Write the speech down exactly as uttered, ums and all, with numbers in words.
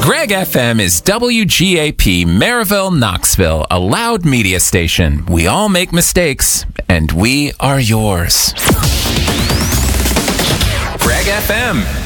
Greg F M is W G A P Maryville, Knoxville, a loud media station. We all make mistakes, and we are yours. Greg F M.